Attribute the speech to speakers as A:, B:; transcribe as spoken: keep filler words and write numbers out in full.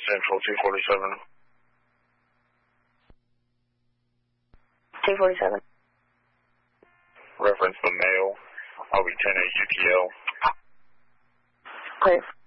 A: Central two forty-seven.
B: two forty-seven.
A: Reference the mail. I'll be ten eight U T L.
B: Clear.